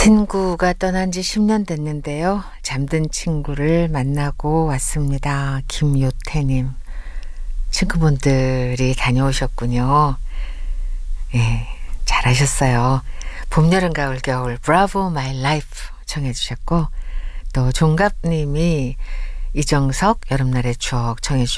친구가 떠난 지 10년 됐는데요. 잠든 친구를 만나고 왔습니다. 김요태님. 친구분들이 다녀오셨군요. 예, 잘하셨어요. 봄, 여름, 가을, 겨울, 브라보 마이 라이프 청해 주셨고, 또 종갑님이 이정석 여름날의 추억 청해 주셨고,